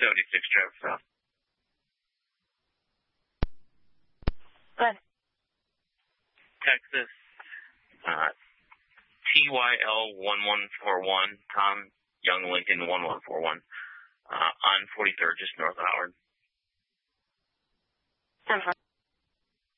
76 Travis South. Good. Texas, TYL1141, Tom Young Lincoln 1141, on 43rd, just north of Howard. 10-4.